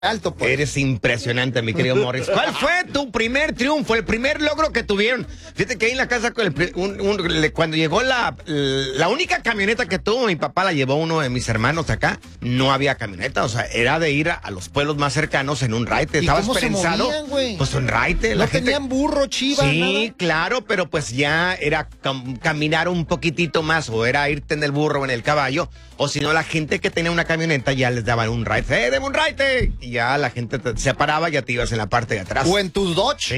Alto, pues. Eres impresionante, mi querido Morris. ¿Cuál fue tu primer triunfo, el primer logro que tuvieron? Fíjate que ahí en la casa, cuando llegó la única camioneta que tuvo, mi papá la llevó uno de mis hermanos acá, no había camioneta, o sea, era de ir a los pueblos más cercanos en un raite. ¿Y ¿Estaba cómo se esperanzado? movían, güey? Pues un raite. ¿No tenían burro, chiva, Sí, nada? claro, pero pues ya era caminar un poquitito más, o era irte en el burro o en el caballo, o si no, la gente que tenía una camioneta ya les daban un raite. ¡Deme un raite! Y ya la gente se paraba y ya te ibas en la parte de atrás. ¿O en tus Dodge?